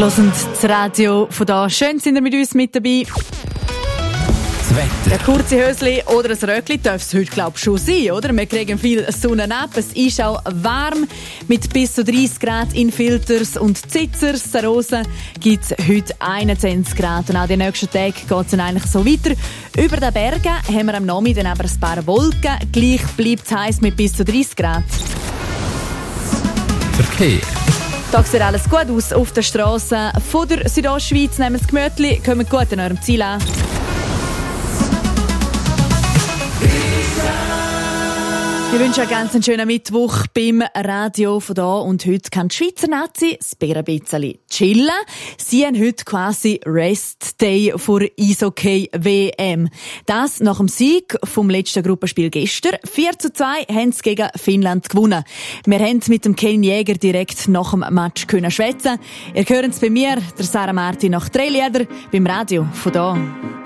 hören das Radio von da. Schön sind ihr mit uns mit dabei. Das Wetter. Ein kurze Hösli oder ein Röckli darf es heute, glaube ich, schon sein, oder? Wir kriegen viel Sonne ab. Es ist auch warm. Mit bis zu 30 Grad in Filters und Zitzers. Sarosen gibt es heute 21 Grad. Und auch die nächsten Tage geht es dann eigentlich so weiter. Über den Bergen haben wir am Nachmittag aber ein paar Wolken. Gleich bleibt es heiß mit bis zu 30 Grad. Verkehr. Da sieht alles gut aus auf der Straße. Von der Südostschweiz nehmen Sie gemütlich, kommen gut an eurem Ziel an. Ich wünsche euch einen ganz schönen Mittwoch beim Radio von da. Und heute kann die Schweizer Nazi das Bier ein bisschen chillen. Sie haben heute quasi Rest Day vor Eishockey WM. Das nach dem Sieg vom letzten Gruppenspiel gestern. 4:2 haben sie gegen Finnland gewonnen. Wir haben mit dem Ken Jäger direkt nach dem Match schwätzen. Ihr hört es bei mir, der Sarah Martin, nach 3 Lieder beim Radio von da.